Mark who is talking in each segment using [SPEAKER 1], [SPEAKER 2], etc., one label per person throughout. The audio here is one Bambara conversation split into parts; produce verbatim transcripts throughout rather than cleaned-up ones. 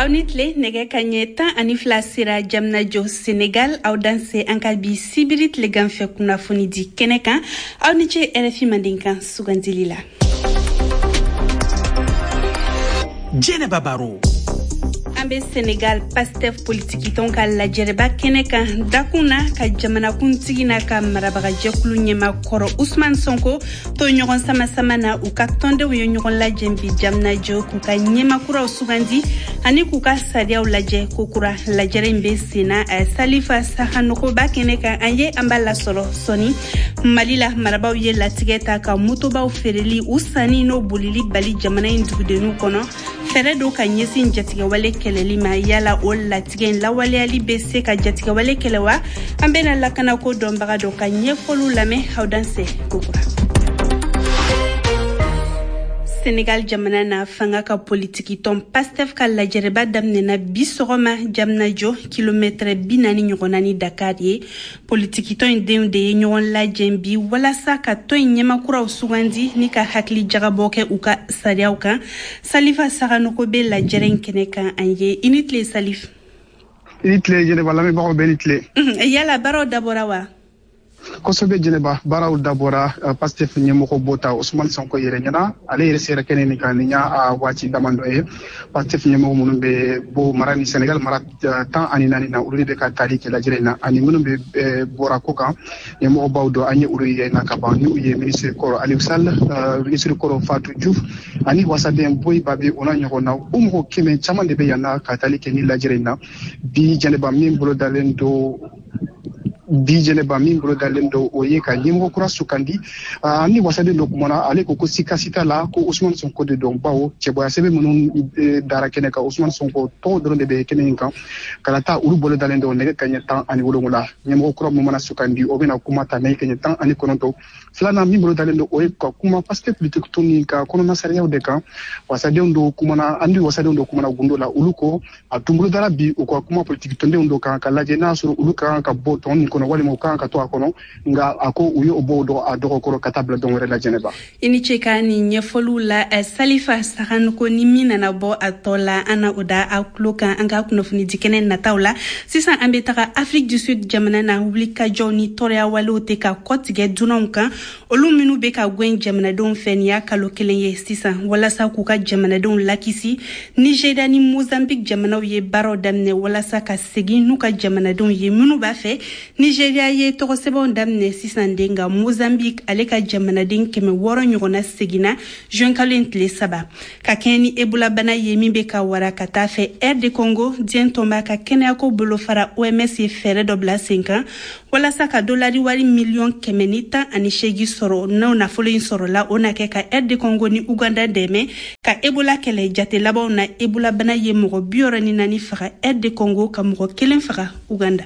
[SPEAKER 1] Awnitle nege kanyeta anifla sira jamna jo Senegal aw danse ankabi sibirit le ganfe kuna foni di keneka awniche R F I mandinka sugandilila
[SPEAKER 2] Jeneba Baro
[SPEAKER 1] ambe Senegal Pastef politiki tonka la jereba keneka dakuna ka jamana kuntigi na ka marabaga jekulu nyema koro Ousmane Sonko to nyogon sama sama na uka tonde wo nyogon la jembi jamna jo kuka nyema kura sugandi ani kuka sadia ulaje kokura la jerembe sina Salifa Sahanoko ba keneka anye ambala solo soni malila marabaw ye la tigeta ka mutoba fereli usani no bulili bali jamana indugudenu kono feredo ka nyesi njatiga wale keleli ma yala ol latigen la wale ali bese ka jatiga wale kelewa ambena lakana ko dombaga do ka nyefolu lame hawdanse kokura Senegal jamana na fanga ka politiki ton Pastef ka la jereba damne na bisogoma jamna jo kilometre binani nyonani Dakar ye politiki ton de nyon la jembi wala sa ka to nyema kura usugandi ni ka hakli jagaboke uka sariauka Salifa Sahanoko be la jeren keneka anye initle Salif
[SPEAKER 3] initle jene wala me ba benitle
[SPEAKER 1] yala baro daborawa
[SPEAKER 3] kosobe jeneba baraw dabora Pastef nyemoko bota Ousmane Sonko yere nyana ale yere sera keneni kaninya a wachi damando e Pastef nyemoko munumbe bo marani Senegal marat tan ani nani na uride ka tarike la jirena ani munumbe bora koka nyemoko bawdo anye uriye na kaba ni uye ministre koro Aliou Sall ministre koro Fatou Diouf ani wasade boy babe ona nyoko na umko kime chamande be yana ka tarike ni la jirena bi jeneba mimbolo dalendo bi jeneba mimbolo dalendo oye ka nyimgo kura sukandi uh, ni wasade lokumona ale ko ko sikasita la ko Ousmane Sonko de don bawo chebo ya sebe munun e, dara kene ka Ousmane Sonko to dron de be kene kan kala ta uru bolo dalendo nege kanya tan ani wolongula nyimgo kura mo mana sukandi obena kuma ta nay kanya tan ani kononto flana mimbolo dalendo oye ka kuma paske politique toni ka kono na sariya de kan wasade ndo kumana andi wasade ndo kumana gundola uluko atumbulu dara bi ko kuma politique tonde ndo kan kala je na suru uluka ka boton kono wali mo kan ka to akono nga ako uyo obodo adoko koro katabla don wala jeneba
[SPEAKER 1] ini chekani nyefolu la uh, Salifa Sahanoko ni mina na bo atola ana uda akloka anga kunofuni dikene na taula sisa ambetaka Afrique du Sud jamana na publika joni toria walote ka kotige dunonka oluminu beka gwen jamana don fenia kalo kelenye sisa wala sa kuka jamana don lakisi Nigeria ni Mozambique jamana ye baro damne wala sa ka segi nuka jamana don ye munu ba fe Nigeria ye toko sebo damne sisandenga Mozambique aleka jamana den keme woro nyogona segina juin kalentle saba ka keni ebola bana ye mimbe ka wara kata fe R D Congo dien tomba ka kenya ko bolo fara O M S ye fere dobla cinq ans wala saka dolari wari million kemenita ani shegi soro na na folin soro la ona ke ka R D Congo ni Uganda deme ka ebola kele jate labo na ebola bana ye mogo biora ni nani fara R D Congo ka mogo kelen fara Uganda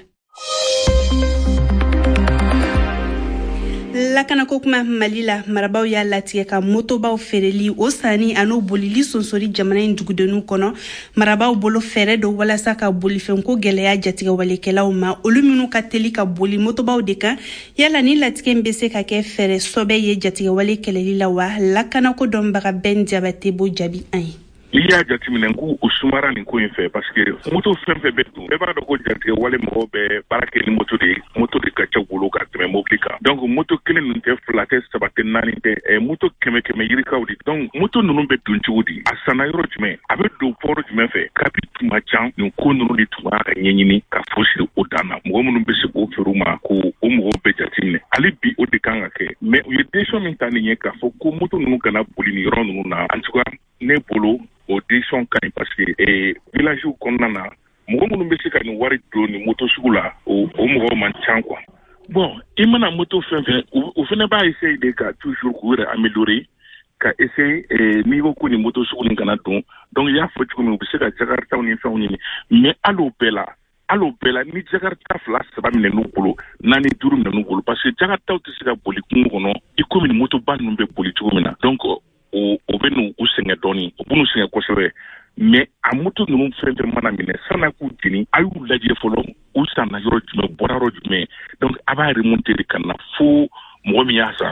[SPEAKER 1] lakana kokuma malila marabaw ya latige ka motobaw fereli osani ano bolili sonsori jamana indugudenu kono marabaw bolo fere do wala saka bolifenko geleya jatiga walekelaw ma oluminu ka teli ka boli motobaw de kan yala ni latige mbese ka ke fere sobe ye jatiga walekeleli la wa lakana ko dombaga ben diabate bo jabi ai
[SPEAKER 4] Il y a des gens qui ont fait parce que moto fait fait betu e bara ko jante wale mo be barake ni moto de moto de kacha bolo ka me moblika donc moto kele nte flatte sabate nani te e moto keme keme yirika udi donc moto nunu be tunchi udi asana yoro jme abe do poro jme fe kapitu machan ni ko nunu di tuma ka nyenyini ka fosi odana mo mo be se ko feruma ko o mo be jatine ali bi odi kanga ke mais ye décision mintani nye ka fo ko moto nunu kana boli ni ron nunu na en tout cas ne bolo audition kan parce que eh village où qu'on a mo mo be se ka ni wari do ni moto sugula o o mo man chan quoi bon imana moto fin fin ou fene ba essayer de ka toujours courir améliorer ka essayer eh niveau ko ni moto sugula kana don donc ya faut que mo be se ka jakarta ni fa ni mais allo bela allo bela ni jakarta flas ba mi no polo nani duru na no polo parce que jakarta to se ka boli ko no iko mi moto ban no be boli to mina donc o o benu usenga doni o bunu senga kosebe mais amuto no frente mana mine sana ku tini ayu laje folo usana yoro jume boraro jume donc aba remonter kana fo mo mi yasa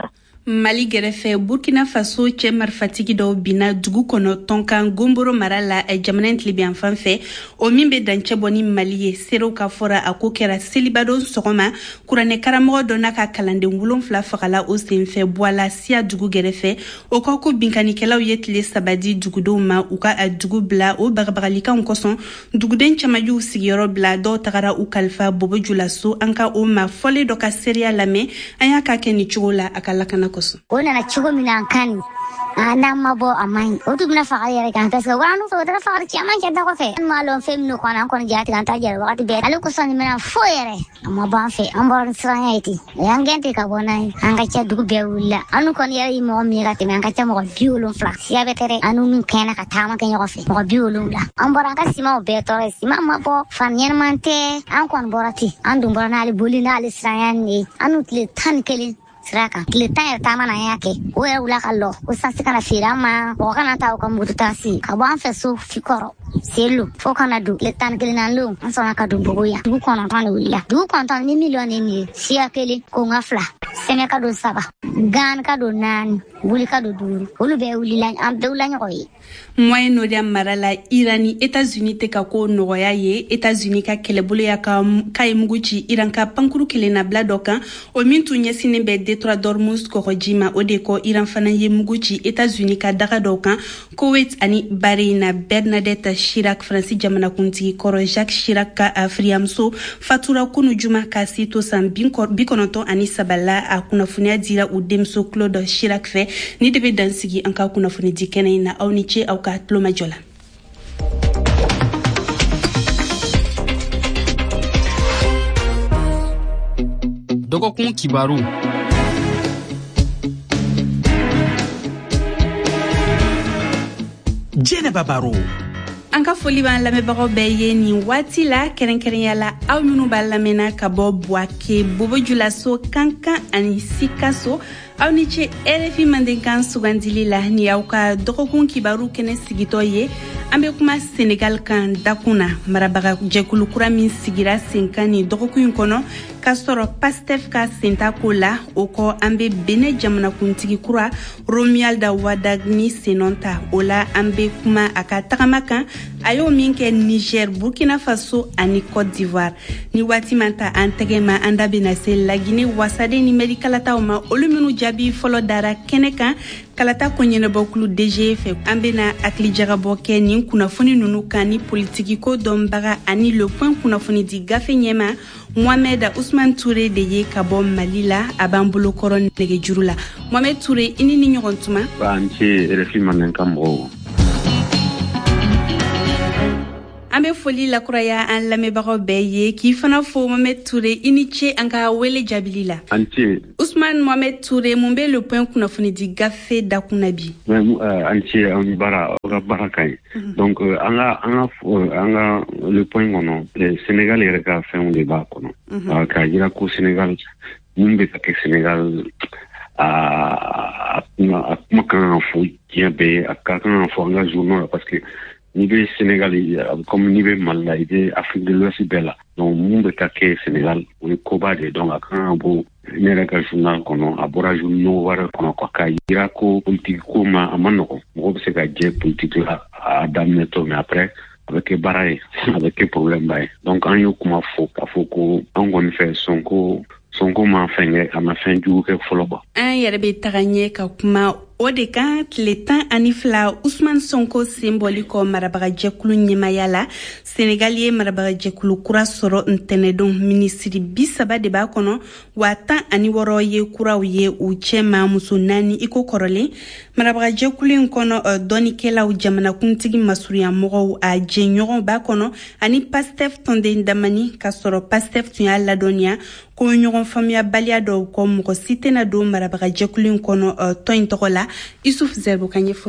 [SPEAKER 1] Mali gɛrɛfɛ Burkina Faso cɛ marifatigi dɔw bina dugu kɔnɔ tɔnkan Gomboro mara la jamana tilebiyan fan fɛ o min bɛ dancɛ bɔ ni Mali ye serew ka fɔra a ko kɛra selibadon sɔgɔma kuranɛ karamɔgɔ dɔ n'a ka kalanden wolonfila fagala o senfɛ Bwala Sia dugu gɛrɛfɛ o kɔ ko binkanikɛlaw ye tile saba di dugudenw ma u ka a dugu bila o bagabagalikanw kɔsɔn duguden camanjuw sigiyɔrɔ bila dɔw tagara u kalifa Bobo Julaso an ka o ma fɔle dɔ ka sereya lamɛn an y'a ka kɛ ni cogo la a ka lakana o
[SPEAKER 5] nana cogo min na kan ana mabo amai o tubna faga yere kan pesa wanu fo dara faga chaman ke da ko fe malo fe mino kona kon jati kan ta jere wakati be ale ko soni mena fo yere amma ban fe ambor sranya iti yang gente ka bonai anga cha dugu be wulla anu kon yere mo mi ga te anga cha mo biolo flax ya betere anu min kena ka tama ke nyoko fe mo biolo la ambor anga sima be tore sima mabo fanyen mante an kon borati andu borana ali bulina ali sranya ni anu tle tan kele sraka kile tayar tamana yake wewe ulakalo usasi kana firama wakana ta ukamutasi kabwan fesu fikoro selu fokana du le tan kile nan lu ansona ka du bogoya du kono tan willa du kono tan ni million ni sia kele ko ngafla sene ka do saba gan ka do nan wuli ka do duru olu be wuli lan am be ulan koyi
[SPEAKER 1] Moyen-Orient mara la Irani États-Unis te ka ko nogoya ye États-Unis ka kɛlɛbolo ya ka kay muguci Iran ka pankuru kelen na bla dokan o min tun ɲɛsinen bɛ Detroit d'Hormuz kɔgɔjima o de kɔ Iran fana ye muguci États-Unis ka daga dɔw kan Kuwait ani Bahrain na Bernadette Chirac Faransi jamanakuntigi kɔrɔ Jacques Chirac ka afiriyamuso fatura kunu juma ka si to san bi kɔnɔntɔn ani sabala a kunnafoniya dira u denmuso Claude Chirac fɛ ni de bɛ dansigi an ka kunnafoni di kɛnɛ in na aw ni ce aw ka tuloma jɔ la.
[SPEAKER 6] Dɔgɔkun kibaru.
[SPEAKER 2] Jɛnɛba Baro.
[SPEAKER 1] An ka foli b'an lamɛnbagaw bɛɛ ye nin waati la kɛrɛnkɛrɛnya la aw minnu b'a lamɛnna ka bɔ Buake Bobo Julaso Kankan ani Sikaso aw ni ce R F I Mandenkan sugandili la ni aw ka dɔgɔkun kibaru kɛnɛ sigitɔ ye an bɛ kuma Senegal kan dakun na marabaga jɛkulu kura min sigira sen kan ni dɔgɔkun in kɔnɔ k'a sɔrɔ Pastef ka senta ko la o kɔ an bɛ Benin jamanakuntigi kura Romualda Wadagni senɔn ta o la an bɛ kuma a ka tagama kan a y'o min kɛ Niger Burkina Faso ani Côte d'Ivoire ni waati man ta an tɛgɛ ma an da bɛna se Laginɛ wasaden ni mɛrikalataw ma olu minnu jaabi fɔlɔ dara kɛnɛ kan kalata ko ɲɛnabɔkulu D G fɛ an bɛna hakilijagabɔ kɛ nin kunnafoni ninnu kan ni politiki ko dɔnbaga ani Le Point kunnafoni di gafe ɲɛma Mohamed Ousmane Touré de ye ka bɔ Mali la a b'an bolo kɔrɔ nɛgɛjuru la Mohamed Touré i ni ni ɲɔgɔn tuma
[SPEAKER 7] an ce R F I Mandenkan mɔgɔw
[SPEAKER 1] an bɛ foli lakuraya an lamɛnbagaw bɛɛ ye k'i fana fo Mohamed Touré i ni ce an ka wele jaabili la
[SPEAKER 7] an ce
[SPEAKER 1] Ousmane Mohamed Touré mun bɛ Le Point kunnafoni di gafe dakun bi
[SPEAKER 7] an ce an baara o ka baara ka ɲi donc an ka an ka an ka Le Point kɔnɔ Sénégal yɛrɛ ka fɛnw de b'a kɔnɔ k'a jira ko Sénégal mun bɛ ka kɛ Sénégal a kuma kan ka fɔ diɲɛ bɛɛ a ka kan ka fɔ an ka journaux la parce que ni bɛ Sénégal comme ni bɛ Mali la i bɛ Afrique de l'Ouest bɛɛ la donc mun bɛ ka kɛ Sénégal o ye koba de donc a kan ka bɔ ne yɛrɛ ka journal kɔnɔ a bɔra journaux wɛrɛ kɔnɔ quoi k'a jira ko politique ko ma a ma nɔgɔn mɔgɔ bɛ se ka jɛ politique la a daminɛtɔ mais après a bɛ kɛ baara ye a bɛ kɛ problème ba ye donc an y'o kuma fɔ k'a fɔ ko an kɔni fɛ Sonko Sonko ma fɛn kɛ a ma fɛn jugu kɛ fɔlɔ ba
[SPEAKER 1] an yɛrɛ bɛ taga ɲɛ ka kuma o de kan tile tan ani fila Ousmane Sonko senbɔli kɔ marabagajɛkulu ɲɛmaya la Senegal ye marabagajɛkulu kura sɔrɔ ntɛnɛdon minisiri bi saba de b'a kɔnɔ wa tan ani wɔɔrɔ ye kuraw ye u cɛ ma muso naani iko kɔrɔlen marabagajɛkulu in kɔnɔ dɔnikɛlaw jamanakuntigi masurunyamɔgɔw a jɛɲɔgɔn b'a kɔnɔ ani Pastef tɔnden damani k'a sɔrɔ Pastef tun y'a ladɔnniya ko ɲɔgɔn faamuyabaliya dɔw kɔ mɔgɔ si tɛna don marabagajɛkulu in kɔnɔ tɔn in tɔgɔ la Issouf Zerbo ka ɲɛfɔli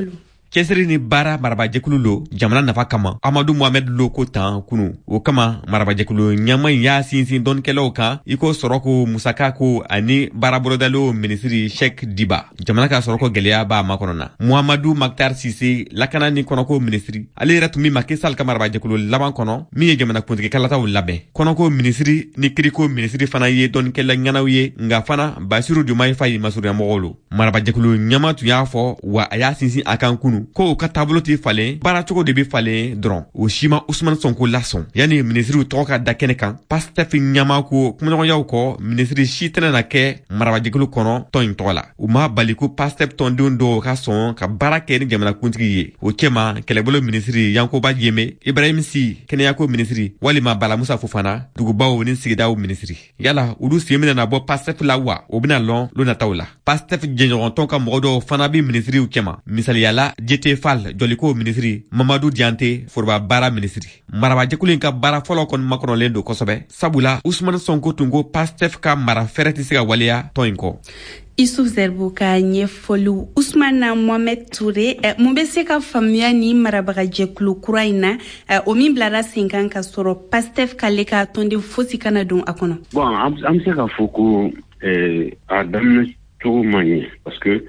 [SPEAKER 8] cɛsiri ni baara marabajɛkulu lo jamana nafa kama amadu mohamed lo ko tan kunu o kama marabajɛkulu ɲama y'a sinsin dɔnikɛlaw kan i ko sɔrɔko musaka ko ani baarabolodalo minisiri sheikh diba jamana ka sɔrɔko gwɛlɛya b'a makɔnɔ na muhamadu maktar sise lakana ni kɔnɔko minisiri ale yɛrɛ tun min ma kisal ka marabajɛkulu laban kɔnɔ min ye jamana kuntigi kalataw labɛn kɔnɔko minisiri ni kiriko minisiri fana ye dɔnikɛla ɲanaw ye nga fana basiru jumai fayi masuruɲamɔgɔw lo marabajɛkulu ɲama tun y'a fɔ wa a y'a sinsin a kan kunu ko u ka taabolo tɛ falen baaracogo de bɛ falen dɔrɔn o si ma usman sonko lasɔn yanni minisiriw tɔgɔ ka da kɛnɛ kan pastef ɲama ko kumaɲɔgɔnyaw kɔ minisiri si tɛna na kɛ marabajɛkulu kɔnɔ tɔn in tɔgɔ la u ma bali ko pastef tɔndenw dɔw ka sɔn ka baara kɛ ni jamanakuntigi ye o cɛma kɛlɛbolo minisiri yankoba jeme ibrahim si kɛnɛyako minisiri walima balamusa fofana dugubaw ni sigidaw minisiri yala olu sen bɛna na bɔ pastef la wa o bɛna lɔn lo nataw la pastef jɛɲɔgɔntɔn ka mɔgɔ dɔw fana bɛ minisiriw cɛma misaliyala jete fal jɔliko minisiri mamadu diante foroba baara minisiri marabajɛkulu in ka baara fɔlɔ kɔni makɔnɔlen don kosɛbɛ sabula usman sonko tun ko pastef ka mara fɛrɛ tɛ se ka waleya tɔn in kɔ
[SPEAKER 1] Isuf Zerbo ka ɲɛfɔliw Usmana Mohamed Toure eh, mun bɛ se ka faamuya ni marabagajɛkulu kura in na eh, o min bilara sen kan ka sɔrɔ pastef k'ale ka tɔnden fosi kana don a kɔnɔ.
[SPEAKER 7] Bon an bɛ se ka fɔ ko eh, a daminɛ cogo man ɲɛ parce que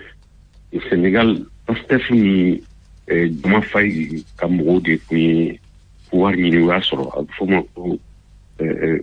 [SPEAKER 7] Sénégal pastef ni eh, Diomaye Faye ka mɔgɔw de tun ye pouvoir ɲini o y'a sɔrɔ a bɛ fɔ ma ko eh,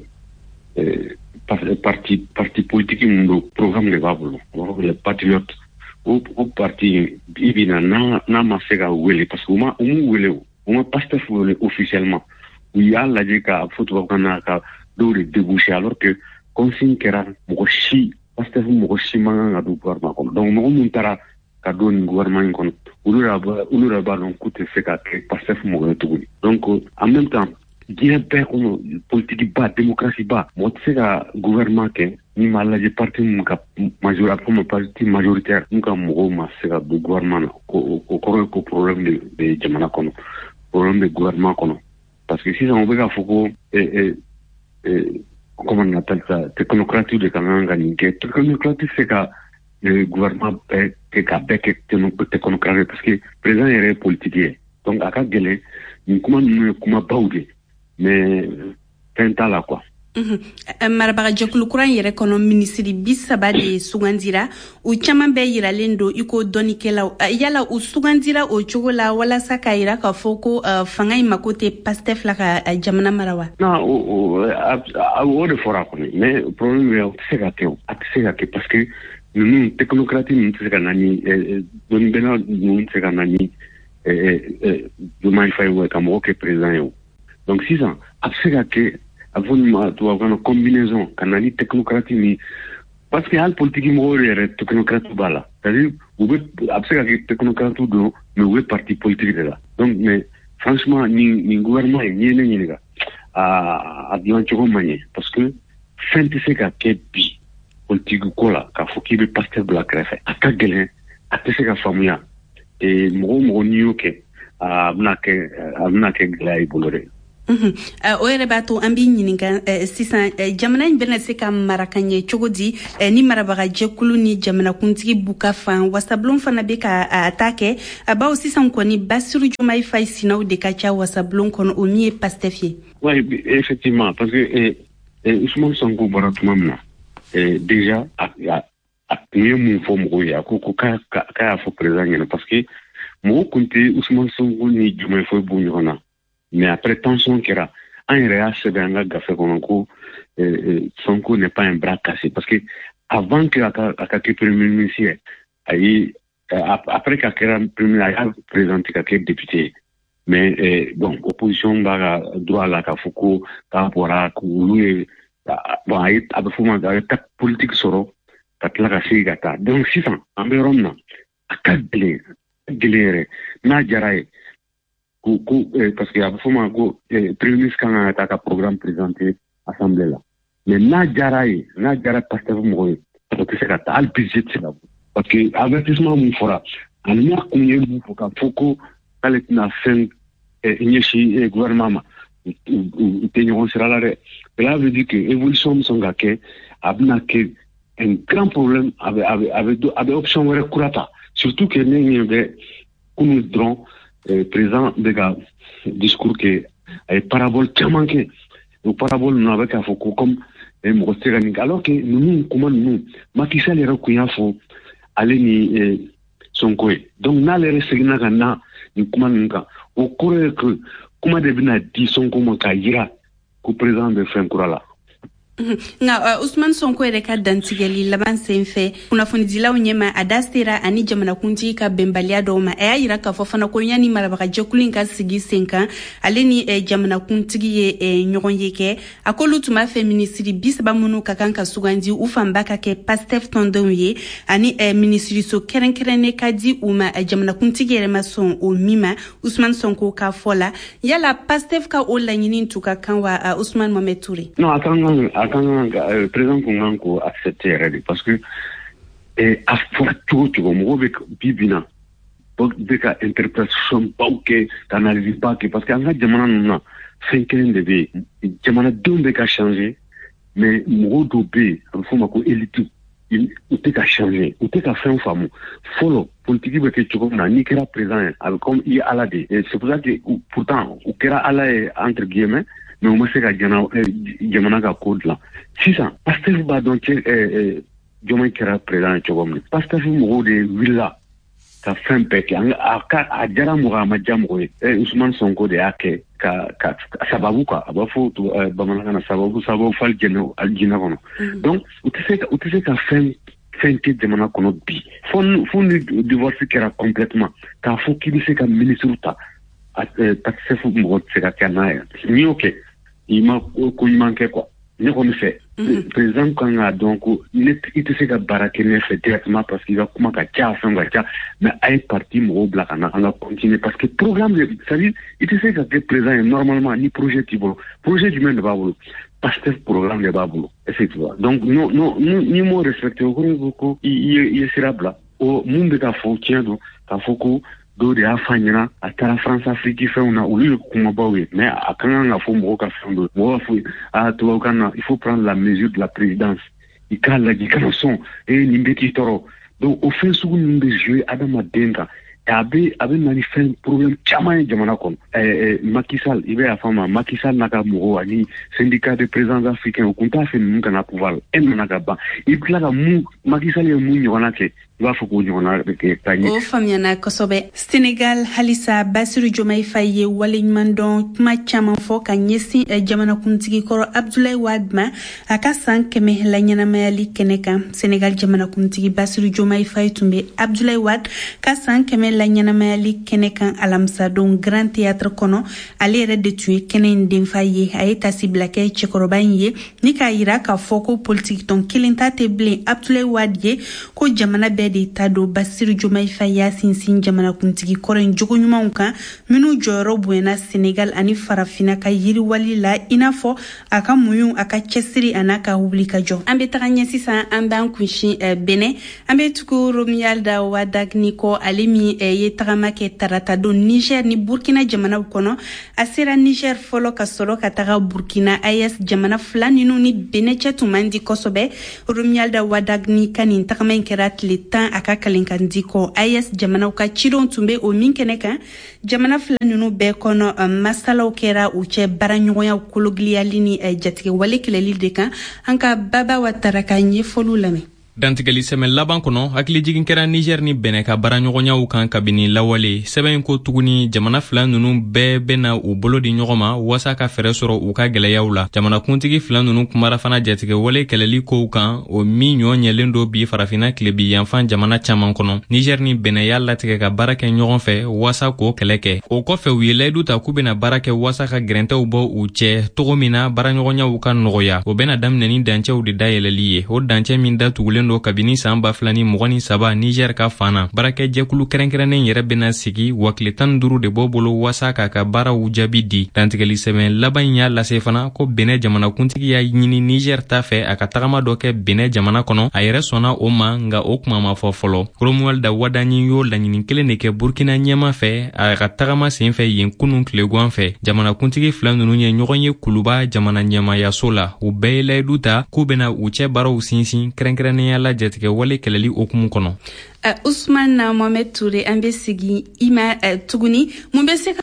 [SPEAKER 7] eh, parti parti politique mun programme de b'a bolo les patriotes o o parti i bina n'a n'a ma se ka wele parce que o ma o m'u wele o ma pastef wele officiellement u y'a lajɛ ka fɔ tubabukan na ka dɔw de déboucher alors que consigne kɛra mɔgɔ si pastef mɔgɔ si man kan ka don gouvernement kɔnɔ donc mɔgɔ mun taara ka don nin gouvernement in kɔnɔ olu yɛrɛ olu yɛrɛ b'a dɔn k'u tɛ se ka kɛ pastef mɔgɔ ye tuguni donc en même temps diɲɛ bɛɛ kɔnɔ politique ba démocratie ba mɔgɔ tɛ se ka gouvernement kɛ ni ma lajɛ parti mun ka majorité comme parti majoritaire mun ka mɔgɔw ma se ka don gouvernement na o kɔrɔ ye ko problème de de jamana kɔnɔ problème de gouvernement kɔnɔ parce que sisan o bɛ ka fɔ ko eh eh comment on appelle ça technocratie de kan kan ka nin kɛ technocratie se ka gouvernement bɛɛ kɛ ka bɛɛ kɛ technocratie parce que président yɛrɛ ye politique ye donc a ka gɛlɛn nin kuma ninnu ye kuma baw de mais fɛn t'a la quoi.
[SPEAKER 1] Marabagajɛkulu kura in yɛrɛ kɔnɔ minisiri bi saba de sugandira u caman bɛɛ yiralen don i ko dɔnikɛlaw yala u sugandira o cogo la walasa k'a yira k'a fɔ ko fanga in mako tɛ pastef la ka jamana mara wa.
[SPEAKER 7] non o o de fɔra kɔni mais problème ye o tɛ se ka kɛ o a tɛ se ka kɛ parce que ninnu technocratie ninnu tɛ se ka na ni dɔnnibɛnna ninnu tɛ se ka na ni Diomaye Faye ka mɔgɔ kɛ président ye o donc sisan a bɛ se ka kɛ a fɔ nin ma tubabukan na combinaison ka na ni technocratie ni parce que hali politique mɔgɔw yɛrɛ technocratie b'a la c'est-à-dire u bɛ a bɛ se ka kɛ technocratie don mais u bɛ parti politique de la donc mais franchement nin nin gouvernement ye n'i ye ne ɲininka a a dilan cogo man ɲɛ parce que fɛn tɛ se ka kɛ bi politique ko la k'a fɔ k'i bɛ pastef bila kɛrɛfɛ a ka gɛlɛn a tɛ se ka faamuya mɔgɔ mɔgɔ n'i y'o kɛ a bɛna kɛ a bɛna kɛ gɛlɛya i bolo dɛ.
[SPEAKER 1] o yɛrɛ b'a to an b'i ɲininka sisan jamana in bɛna se ka mara ka ɲɛ cogo di ni marabagajɛkulu ni jamanakuntigi b'u ka fan wasabulon fana bɛ ka ta kɛ bawo sisan kɔni Basiru Diomaye Faye sinaw de ka ca wasabulon kɔnɔ o min ye pastef ye.
[SPEAKER 7] oui effectivement parce que Ousmane Sonko bɔra tuma min na déjà a tun ye mun fɔ mɔgɔw ye a ko ko k'a y'a fɔ président ɲɛna parce que mɔgɔw tun tɛ Ousmane Sonko ni Diomaye Faye bɔ ɲɔgɔn na mais après tension kɛra an yɛrɛ y'a sɛbɛn an ka gafe kɔnɔ ko Sonko n'est pas un bras cassé parce que avant que a ka kɛ premier ministre ayi après ka kɛra premier a y'a présenté ka kɛ député mais bon opposition b'a ka droit la k'a fɔ ko k'a bɔra k'olu ye bon a bɛ fɔ ma a ye ta politique sɔrɔ ka tila ka segin ka taa donc sisan an bɛ yɔrɔ min na a ka gɛlɛn gɛlɛn yɛrɛ n'a diyara ye ko ko parce que a bɛ fɔ ma ko premier ministre kan ka taa ka programme présenté assemblée la mais n'a diyara ye n'a diyara pastef mɔgɔ ye o tɛ se ka taa hali budget tɛ se ka bɔ parce que avertissement mun fɔra ani n'a kun ye mun fɔ k'a fɔ ko k'ale tɛna fɛn ɲɛsin gouvernement ma u tɛ ɲɔgɔn sira la dɛ cela veut dire que évolution min sɔn ka kɛ a bɛna kɛ un grand problème a bɛ a bɛ a bɛ a bɛ option wɛrɛ kura ta surtout que ne ɲɛ bɛ kunu dron président de ka discours ke ay parabole caman ke o parabole no avec a foko comme e mo tsegani alors que nous comment nous Macky Sall era ku yafo ale ni Sonko donc na le resegna kana ni kuma nka o kore que kuma de bina di Sonko mo ka yira ku président de Frankurala
[SPEAKER 1] nga uh, Ousmane Sonko ere ka dantigeli laban senfe kuna funidila unyema adastera ani jamana kunti ka bembalia doma e ayira ka fofana ko nyani marabaka jekulin ka sigi senka aleni e jamana kunti ye e nyogonyeke akolu tuma feministri bisaba munu ka kanka sugandi ufamba ka ke Pastef tondonye ani e ministri so kerenkerene ka di uma e jamana kunti ye mason o mima Ousmane Sonko ka fola yala Pastef ka o lanyini tuka kanwa uh, Ousmane Mohamed Touré
[SPEAKER 7] non attends quand le président Konganko accepté parce que et à fort tout tu vois moi avec bibina donc des cas interprétation pas que t'analyses pas que parce qu'en fait jamana non cinq ans de vie jamana deux des cas changé mais moi dobé il faut ma ko élite il était qu'à changer il était qu'à faire un fameux follow politique que tu comme na ni kera présent comme il ala de c'est pour ça que pourtant ou kera ala entre guillemets mais on sait que jamana ka code là si ça parce que va donc euh jomay kera président chogom parce que mo de villa ka fin pek a a jara mo ma jamko e Ousmane Sonko de ake ka ka sababu ka abafo bamana kana sababu sababu fal geno aljina kono donc utese utese ka fin fin que jamana kono bi fon fon divorce kera complètement ka fo ki se ka ministre ta ta se fo mo se ka kana ni ok il m'a ko manqué quoi ne comme fait président quand a donc il était se ka barake ne fait directement parce qu'il va comment ka tia fin ga tia mais ay parti mo black na on va continuer parce que programme ça dit il était se ka président normalement ni projet tibo projet du même de babolo parce que programme de babolo effectivement donc non non ni mo respecter beaucoup il il sera bla au monde ka fo tiendo ka foko do de afanyana atara France Afrique fait on a ulu kuma bawe mais akanga fo mo ka fando mo fo a to kana il faut prendre la mesure de la présidence il cale la dikanason et nimbeti toro donc au fin sous nimbe jouer adama denga abe abe manifeste problème chama jamana kon eh Macky Sall ibe afama Macky Sall naka mo ani syndicat de présidents africains au compta fait nous kana pouvoir en naka ba il kla mu Macky Sall mu nyona ke va fo ko nyona ke tani
[SPEAKER 1] o famiana kosobe Sénégal halisa Bassirou Diomaye Faye wale mandon ma chama fo ka nyesi jamana kuntigi koro Abdoulaye Wade ma aka sanke me la nyana mayali keneka Sénégal jamana kuntigi Bassirou Diomaye Faye tumbe Abdoulaye Wade ka sanke me la nyana mayali keneka alamsa don Grand Théâtre kono alere de tuer kenen den Faye ayeta siblake chekorobanyi ni ka ira ka foko politique ton kilinta teble Abdoulaye Wade ko jamana be de tado Bassirou Diomaye Faye sinsin jamana kuntigi koren jogo nyuma kan minu joro buena Sénégal ani farafina ka yiri walila inafo aka muyu aka chesiri anaka publika jo ambe taganya sisa amban kunshi bene ambe tuku romial da wadagni ko alimi ye tagama ke tarata do Niger ni Burkina jamana kono asera Niger folo ka solo ka taga Burkina ayes jamana flani no ni bene chatumandi kosobe romial da wadagni kanin tagama kerat leta aka kalinkandiko ayes jamana ka chidon tumbe o minkene kan jamana flani no be kono um, masala okera uche baranyoya kologliya lini uh, jatike wale keleli de kan anka baba wataraka nye folu lame
[SPEAKER 6] dantigali semaine laban kono hakili jigin kera Niger ni bene ka baranyogonya kan kabini lawale seben ko tuguni jamana flan nunu be bena u bolo di nyogoma wasa ka fere soro u ka geleyaula jamana kuntigi flan nunu kumara fana jatike wale keleli ko kan o mi nyo nyelendo bi farafina klebi yanfan jamana chaman kono Niger ni bene yalla tike ka barake nyogon fe wasa ko keleke o ko fe wile du ta kubena barake wasa ka grente u bo u che togomina baranyogonya u kan nogoya o bena dam neni danche u di dayeleliye o danche min da tugulen do kabini samba flani mogoni saba Niger ka fana barake jekulu kerenkerenen yere bena sigi wakle tan duru de bobolo wasa ka ka bara ujabi di dantigali semen labanya la sefana ko bene jamana kuntigi ya nyini Niger ta fe aka tagama doke bene jamana kono ayere sona o ma nga okuma ma fofolo Romuald da wadani yo la nyini kelene ke Burkina nyema fe aka tagama sen fe yen kunun klegwan fe jamana kuntigi flanu nunye nyogonye kuluba jamana nyema ya sola u bele duta kubena uche bara usinsin kerenkerenen ɲɔgɔnya la jatigɛ wale kɛlɛli okumu kɔnɔ.
[SPEAKER 1] uh, Usman na Mohamed Toure an bɛ sigi ima uh, tuguni mun bɛ se ka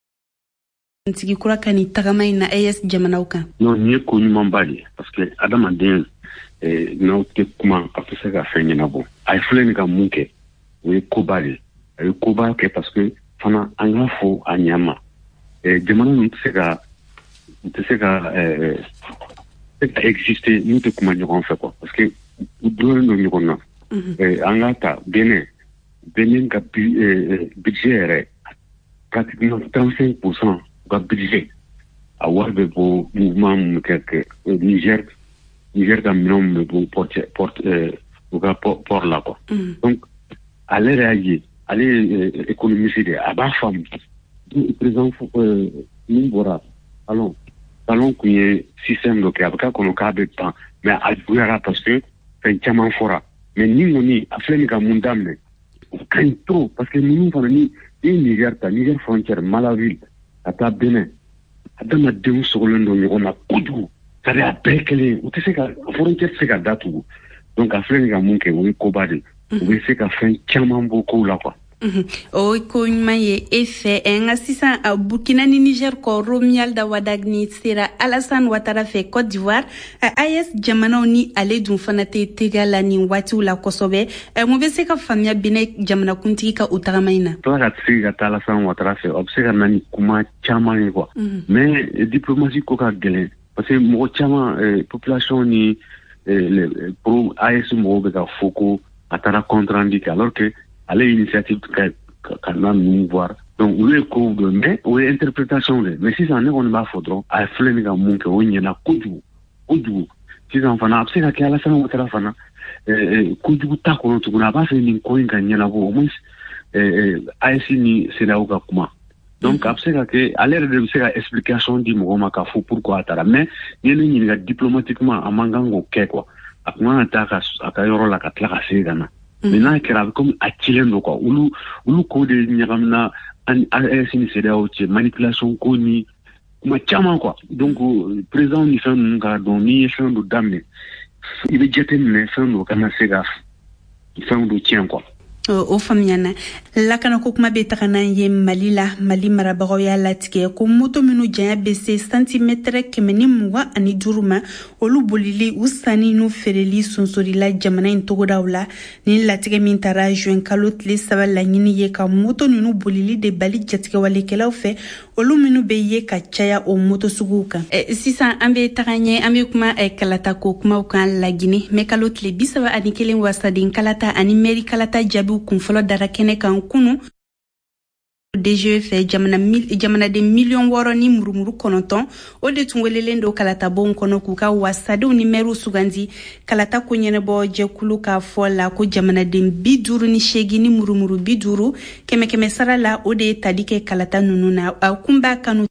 [SPEAKER 1] tigi kura ka ni tagama in na A E S jamanaw kan.
[SPEAKER 7] Non, ni ye ko ɲumanba de parce que adamaden eh, n'aw tɛ kuma a tɛ se ka fɛn ɲɛnabɔ. A ye filɛ nin ka mun kɛ o ye koba de a ye koba kɛ parce que fana an k'a fɔ a ɲɛma eh, jamana ninnu tɛ se ka tɛ se ka eh, tɛ ka exister n'u tɛ kuma ɲɔgɔn fɛ quoi parce que u dɔnnen don ɲɔgɔn na. eh, an k'a ta Benin Benin ka eh, budget yɛrɛ pratiquement trente-cinq pour cent ka budget a wari bɛ bɔ mouvement mun kɛ kɛ Niger Niger ka minɛnw bɛ bɔ porte porte u ka port la quoi. Donc ale yɛrɛ y'a ye ale ye économiste de a b'a faamu président min bɔra talon talon kun ye système dɔ kɛ a bɛ k'a kɔnɔ k'a bɛ ban mais a juguyara parce que fɛn caman fɔra mais ni kɔni a filɛ nin ka mun daminɛ o ka ɲi trop parce que ninnu fana ni ni Niger ta Niger frontière Malawi ka taa Benin adamadenw sogolen don ɲɔgɔn na kojugu c'est-à-dire a bɛɛ kelen u tɛ se ka frontière tɛ se ka datugu donc a filɛ nin ka mun kɛ o ye koba de u bɛ se ka fɛn caman bɔ kow la quoi.
[SPEAKER 1] O ko ɲuman ye e fɛ nka sisan Burkina ni Niger kɔ Romuald Wadagni sera Alassane Ouattara fɛ Côte d'Ivoire A E S jamanaw ni ale dun fana tɛ tɛgɛ la nin waatiw la kosɛbɛ mun bɛ se ka faamuya bɛnɛ jamanakuntigi ka o tagama in na.
[SPEAKER 7] Tila ka sigi ka taa Alassane Ouattara fɛ o bɛ se ka na ni kuma caman ye quoi mais diplomatie ko ka gɛlɛn parce que mɔgɔ caman population ni pro A E S mɔgɔw bɛ ka fɔ ko a taara compte rendu kɛ alors que ale initiative ka ka na ninnu voir donc olu ye kow dɔn mais o ye interprétation de mais sisan ne kɔni b'a fɔ dɔrɔn a ye filɛ nin ka mun kɛ o ɲɛna kojugu kojugu sisan fana a bɛ se ka kɛ Alassane Ouattara fana kojugu t'a kɔnɔ tuguni a b'a fɛ nin ko in ka ɲɛnabɔ au moins A E S ni C E D E A O ka kuma donc a bɛ se ka kɛ ale yɛrɛ de bɛ se ka explication di mɔgɔw ma k'a fɔ pourquoi a taara mais ni ye ne ɲininka diplomatiquement a man kan k'o kɛ quoi a kun kan ka taa a ka yɔrɔ la ka tila ka segin ka na. Mais n'a kɛra a bɛ komi a cilen don quoi olu olu ko de ɲagamina ani A E S ni C E D E A O cɛ manipulation ko ni kuma caman quoi donc président ni fɛn ninnu k'a dɔn n'i ye fɛn dɔ daminɛ i bɛ jateminɛ fɛn dɔ kana se ka fɛn dɔ tiɲɛ quoi.
[SPEAKER 1] O faamuyana lakana ko kuma bɛ taga n'an ye Mali la Mali marabagaw y'a latigɛ ko moto minnu janya bɛ se santimètre kɛmɛ ni mugan ani duuru ma olu bolili u sanni n'u feereli sonsorila jamana in togodaw la ni latigɛ min taara juin kalo tile saba laɲini ye ka moto ninnu bolili de bali jatigɛwalekɛlaw fɛ olu minnu bɛ ye ka caya o moto suguw kan. Sisan an bɛ taga ɲɛ an bɛ kuma kalata ko kumaw kan Lagine mais kalo tile bi saba ani kelen wasaden kalata ani mairie kalata jaabiw kunfɔlɔ dara kɛnɛ kan kunu D G fɛ jamana jamanaden miliyɔn wɔɔrɔ ni murumuru kɔnɔntɔn o de tun welelen don kalatabonw kɔnɔ k'u ka wasadenw ni maires sugandi kalata ko ɲɛnabɔ jɛkulu k'a fɔ la ko jamanaden bi duuru ni seegin ni murumuru bi duuru kɛmɛ kɛmɛ sara la o de ye tali kɛ kalata ninnu na a kun b'a kanu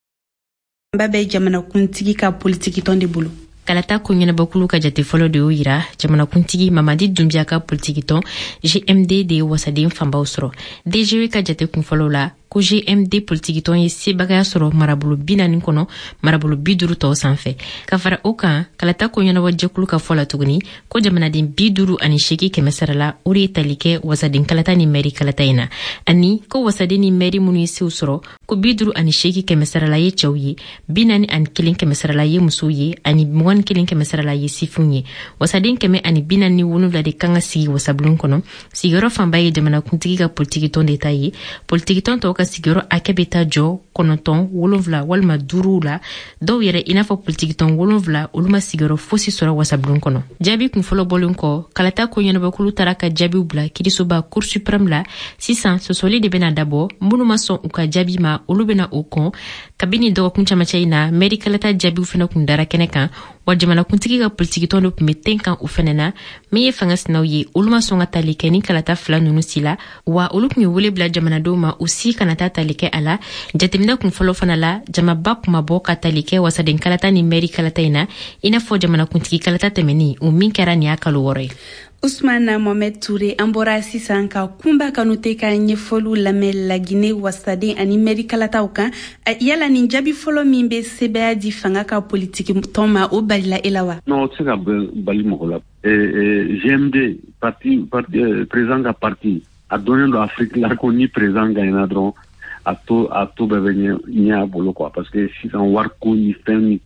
[SPEAKER 1] ba bɛ jamanakuntigi ka politiki tɔn de bolo.
[SPEAKER 9] Kalata ko ɲɛnabɔkulu ka jate fɔlɔ de y'o yira jamanakuntigi Mamadi Doumbia ka politiki tɔn G M D de ye wasaden fanbaw sɔrɔ. D G ka jate kunfɔlɔw la ko G M D politiki tɔn ye sebagaya sɔrɔ marabolo bi naani kɔnɔ marabolo bi duuru tɔw sanfɛ. Ka fara o kan kalata ko ɲɛnabɔ jɛkulu ka fɔ la tuguni ko jamanaden bi duuru ani seegin kɛmɛ sara la o de ye tali kɛ wasaden kalata ni mairie kalata in na ani ko wasaden ni mairie minnu ye sew sɔrɔ ko bi duuru ani seegin kɛmɛ sara la ye cɛw ye bi naani ani kelen kɛmɛ sara la ye musow ye ani mugan kelen kɛmɛ sara la ye sifinw ye. Wasaden kɛmɛ ani bi naani ni wolonwula de kan ka sigi wasabulon kɔnɔ sigiyɔrɔ fanba ye jamanakuntigi ka politiki tɔn de ta ye politiki tɔn tɔw ka sigiyɔrɔ hakɛ bɛ taa jɔ kɔnɔntɔn wolonwula walima duuru la dɔw yɛrɛ i n'a fɔ politiki tɔn wolonwula olu ma sigiyɔrɔ fosi sɔrɔ wasabulon kɔnɔ. Jaabi kunfɔlɔ bɔlen kɔ kalata ko ɲɛnabɔkulu taara ka jaabiw bila kirisoba cour suprême la sisan sɔsɔli de bɛna dabɔ minnu ma sɔn u ka jaabi ma olu bɛna o kɔn kabini dɔgɔkun camacɛ in na mairie kalata jaabiw fana kun dara kɛnɛ kan wa jamanakuntigi ka politiki tɔn dɔ tun bɛ ten kan u fana na min ye fanga sinaw ye olu ma sɔn ka tali kɛ ni kalata fila ninnu si la wa olu tun ye wele bila jamanadenw ma u si kana taa tali kɛ a la jateminɛ kunfɔlɔ fana la jamaba kuma bɔ ka tali kɛ wasaden kalata ni mairie kalata in na i n'a fɔ jamanakuntigi kalata tɛmɛni o min kɛra nin y'a kalo wɔɔrɔ ye.
[SPEAKER 1] Ousmane Mohamed Touré an bɔra sisan ka kunba kanu tɛ ka ɲɛfɔliw lamɛn Laginɛ wasaden ani mɛri kalataw kan yala nin jaabi fɔlɔ min bɛ sɛbɛya di fanga ka politiki tɔn ma o balila e la wa?
[SPEAKER 7] Non, o tɛ se ka bali mɔgɔ la. G M D parti président ka parti a dɔnnen don Afrique la ko ni président gagnera dɔrɔn a to a to bɛɛ bɛ ɲɛ a bolo quoi parce que sisan wariko ni fɛn ni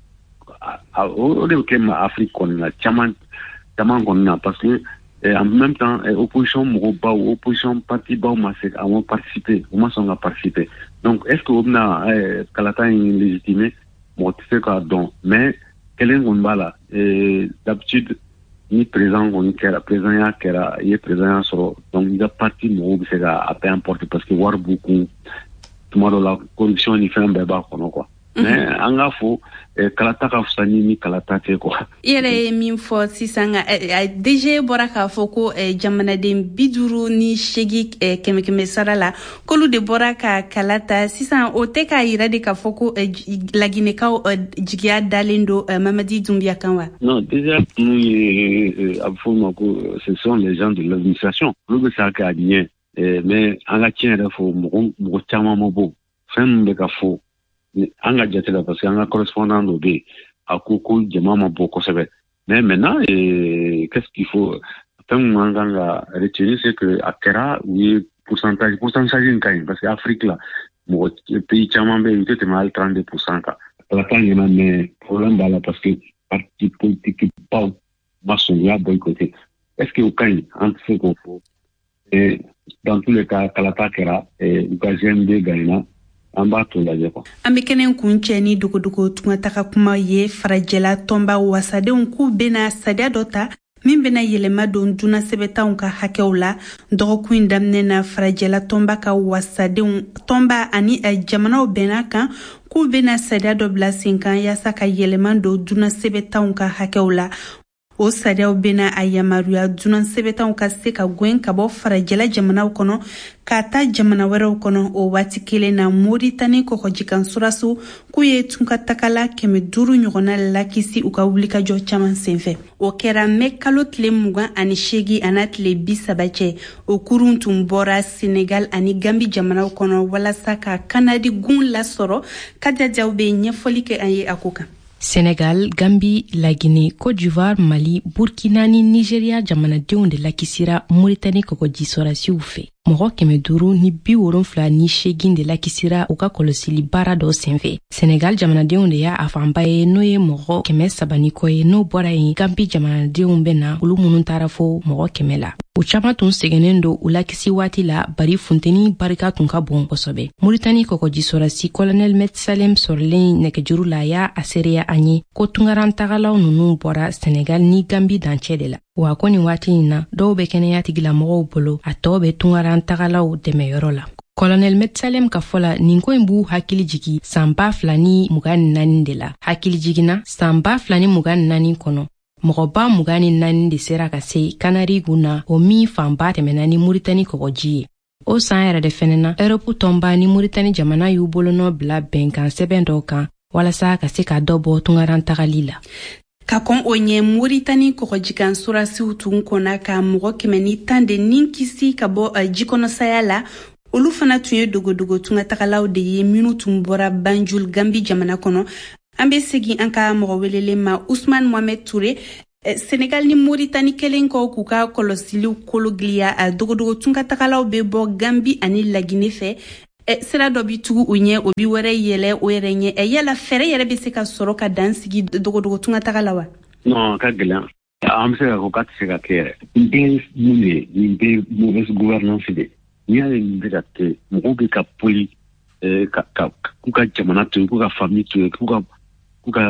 [SPEAKER 7] o de bɛ kɛ ma Afrique kɔni la caman caman kɔni na parce que en même temps opposition mɔgɔ baw opposition parti baw ma se a ma participer o ma sɔn ka participer donc est ce que o bɛna kalata in légitimer mɔgɔ tɛ se k'a dɔn mais kelen kɔni b'a la d'habitude ni président kɔni kɛra président ya kɛra i ye président ya sɔrɔ donc i ka parti mɔgɔw bɛ se ka a bɛɛ importer parce que wari b'u kun tuma dɔ la corruption ni fɛn bɛɛ b'a kɔnɔ quoi. Mais an k'a fɔ kalata ka fisa ni ni kalata tɛ quoi.
[SPEAKER 1] I yɛrɛ ye min fɔ sisan D G bɔra k'a fɔ ko jamanaden bi duuru ni seegin kɛmɛ kɛmɛ sara la k'olu de bɔra ka kalata sisan o tɛ k'a yira de k'a fɔ ko Laginɛkaw jigiya dalen don Mamadi Dunbiya kan wa?
[SPEAKER 7] Non, déjà nous ye a bɛ fɔ ma ko ce sont les gens de l'administration olu bɛ se ka kɛ a ɲɛ mais an ka tiɲɛ yɛrɛ fɔ mɔgɔ mɔgɔ caman ma bɔ fɛn min bɛ ka fɔ an ka jate la parce que an ka correspondant dɔ bɛ yen a ko ko jama ma bɔ kosɛbɛ mais maintenant qu'est-ce qu'il faut fɛn min an kan ka retenir c'est que a kɛra u ye pourcentage pourcentage in ka ɲi parce que Afrique la mɔgɔ pays caman bɛ yen u tɛ tɛmɛ hali trente-deux pour cent kan ala ka ɲɛna mais problème b'a la parce que parti politique baw ma sɔn u y'a boycotter est-ce que o ka ɲi an tɛ se k'o fɔ et dans tous les cas kalata kɛra u ka G M D gagnera an b'a to lajɛ quoi.
[SPEAKER 1] An bɛ kɛnɛ kun cɛ ni dogodogo tunga kuma ye farajɛla tɔnba wasadenw k'u bɛna sariya dɔ ta min bɛna yɛlɛma don dunan sɛbɛntanw ka hakɛw la dɔgɔkun in daminɛ na farajɛla tɔnba ka wasadenw tɔnba ani jamanaw bɛnna kan k'u bɛna sariya dɔ bila sen kan yaasa ka yɛlɛma don dunan sɛbɛntanw ka hakɛw la. O sariyaw bɛna a yamaruya dunan sɛbɛntanw ka se ka gɛn ka bɔ farajɛla jamanaw kɔnɔ ka taa jamana wɛrɛw kɔnɔ o waati kelen na Moritani kɔgɔjikan suraso k'u ye tunkatagala kɛmɛ duuru ɲɔgɔnna lakisi u ka wulikajɔ caman senfɛ. O kɛra mɛ kalo tile mugan ani seegin ana tile bi saba cɛ o kurun tun bɔra Senegal ani Gambi jamanaw kɔnɔ walasa ka Kanadi gun lasɔrɔ Kadiajaw bɛ ɲɛfɔli kɛ an ye a ko kan.
[SPEAKER 9] Sénégal, Gambie, Laguinée, Côte d'Ivoire, Mali, Burkina ni Nigeria jamanadenw de lakisira Mauritanie kɔgɔji sɔrasiw fɛ. Mɔgɔ kɛmɛ duuru ni bi wolonfila ni seegin de lakisira u ka kɔlɔsili baara dɔ senfɛ. Senegal jamanadenw de y'a a fanba ye n'o ye mɔgɔ kɛmɛ saba ni kɔ ye n'o bɔra yen Gambie jamanadenw bɛ na olu minnu taara fo mɔgɔ kɛmɛ la. U caman tun sɛgɛnnen don u lakisi waati la bari funteni barika tun ka bon kosɛbɛ. Mauritanie kɔgɔji sɔrasi Colonel Met Salem sɔrɔlen nɛgɛjuru la y'a a seereya an ye ko tungarantagalaw ninnu bɔra Senegal ni Gambie dancɛ de la. Wa ko nin waati in na dɔw bɛ kɛnɛya tigilamɔgɔw bolo a tɔw bɛ tungarantagalaw dɛmɛyɔrɔ la. Colonel Met Salem ka fɔ la nin ko in b'u hakili jigi san ba fila ni mugan ni naani de la. Hakili jiginna san ba fila ni mugan ni naani kɔnɔ mɔgɔba mugan ni naani de sera ka se Kanari gun na o min fanba tɛmɛna ni Mauritanie kɔgɔji ye. O san yɛrɛ de fɛnɛ na Europe tɔnba ni Mauritanie jamana y'u bolonɔ bila bɛnkan sɛbɛn dɔw kan walasa ka se ka dɔ bɔ tungarantagali la.
[SPEAKER 1] Ka kɔn o ɲɛ Mauritanie kɔgɔjikan surasiw tun kɔnna ka mɔgɔ kɛmɛ ni tan de nin kisi ka bɔ jikɔnɔsaya la olu fana tun ye dogodogo tungatagalaw de ye minnu tun bɔra Banjul Gambie jamana kɔnɔ. An bɛ segin an ka mɔgɔ welelen ma Ousmane Mohamed Touré. Senegal ni Mauritanie kelen kɔ k'u ka kɔlɔsiliw kologiliya dogodogo tungatagalaw bɛ bɔ Gambie ani Laginɛ fɛ. Sira dɔ bi tugu u ɲɛ o bi wɛrɛ yɛlɛ o yɛrɛ ɲɛ yala fɛrɛ yɛrɛ bɛ se ka sɔrɔ ka dan sigi dogodogo tungatagala wa?
[SPEAKER 7] Non, ka gɛlɛn an bɛ se ka fɔ k'a tɛ se ka kɛ yɛrɛ. Nin bɛɛ mun de nin bɛɛ mauvaise gouvernance de n'i y'a ye nin bɛ ka kɛ mɔgɔw bɛ ka poli ka ka k'u ka jamana to yen k'u ka famille to yen k'u ka k'u ka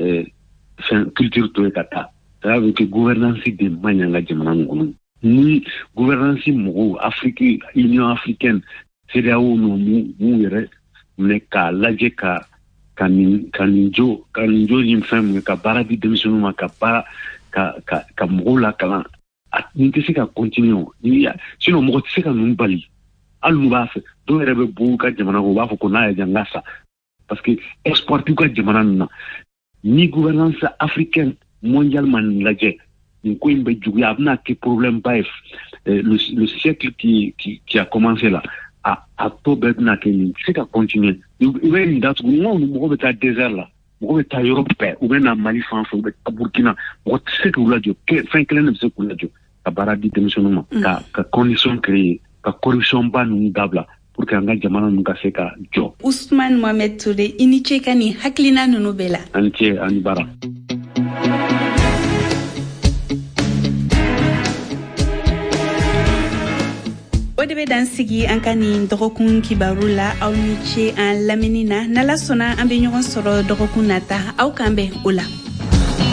[SPEAKER 7] fɛn culture to yen ka taa ça veut dire que gouvernance de man ɲi an ka jamana nin kɔnɔ ni gouvernance mɔgɔw Afrique Union africaine C D A O n'u m'u yɛrɛ minɛ k'a lajɛ ka ka nin ka nin jo ka nin jo nin fɛn minɛ ka baara di denmisɛnninw ma ka baara ka ka ka mɔgɔw lakalan a nin tɛ se ka continuer ni sinon mɔgɔ tɛ se ka ninnu bali hali n'u b'a fɛ dɔw yɛrɛ bɛ bɔ u ka jamana kɔ u b'a fɔ ko n'a yɛ jan ka sa parce que export t'u ka jamana nin na ni gouvernance africaine mondiale ma nin lajɛ nin ko in be juguya a bɛna kɛ problème ba ye le, le siècle qui, qui, qui a commencé là a, a tɔ bɛɛ bɛna kɛ nin tɛ se ka continuer i bɛ nin datugu n ko mɔgɔ bɛ taa désert la mɔgɔ bɛ taa yɔrɔ bɛɛ u bɛ na Mali fan fɛ u bɛ taa Burkina mɔgɔ tɛ se k'u lajɔ fɛn kelen de bɛ se k'u lajɔ ka baara di denmisɛnninw ma ka ka condition créer ka corruption ba ninnu dabila pour que an ka jamana ninnu ka se ka jɔ.
[SPEAKER 1] Ousmane Mohamed Touré i ni ce ka nin hakilina ninnu bɛɛ la.
[SPEAKER 7] Ani ce ani bara.
[SPEAKER 1] O de bɛ dan sigi an ka nin dɔgɔkun kibaru la aw ni ce an lamɛnni na n'Ala sɔnna an bɛ ɲɔgɔn sɔrɔ dɔgɔkun nata aw k'an bɛn o la.